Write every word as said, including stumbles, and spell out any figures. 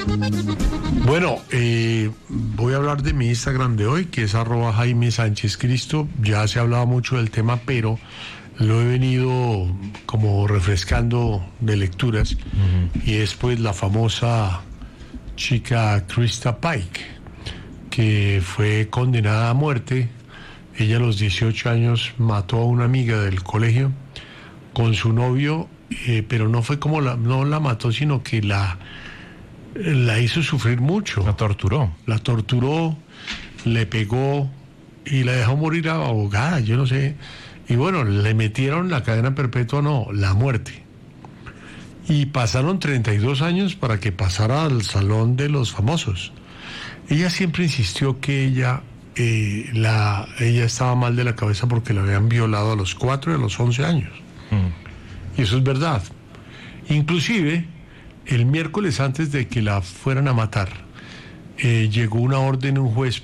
Bueno, eh, voy a hablar de mi Instagram de hoy, que es arroba Jaime Sánchez Cristo. Ya se ha hablado mucho del tema, pero lo he venido como refrescando de lecturas. Uh-huh. Y es pues la famosa chica Krista Pike, que fue condenada a muerte. Ella a los dieciocho años mató a una amiga del colegio con su novio, eh, pero no fue como la, no la mató, sino que la la hizo sufrir mucho. La torturó. La torturó, le pegó y la dejó morir ahogada, yo no sé. Y bueno, le metieron la cadena perpetua, no, la muerte. Y pasaron treinta y dos años para que pasara al Salón de los Famosos. Ella siempre insistió que ella, eh, la, ella estaba mal de la cabeza porque la habían violado a los cuatro y a los once años. Mm. Y eso es verdad. Inclusive, el miércoles antes de que la fueran a matar, eh, llegó una orden de un juez